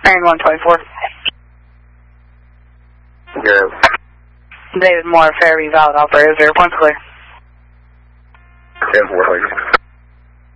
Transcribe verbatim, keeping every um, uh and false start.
Iron one twenty-four. Zero. David Moore, Fairview, valid operator, zero points clear. ten four, thank you.